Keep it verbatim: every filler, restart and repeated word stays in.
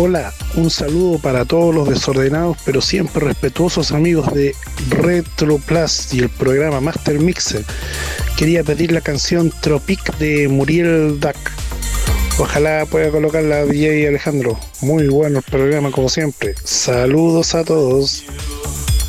Hola, un saludo para todos los desordenados pero siempre respetuosos amigos de Retro Plus y el programa Master Mixer. Quería pedir la canción Tropic de Muriel Duck. Ojalá pueda colocarla D J Alejandro. Muy bueno el programa como siempre. Saludos a todos.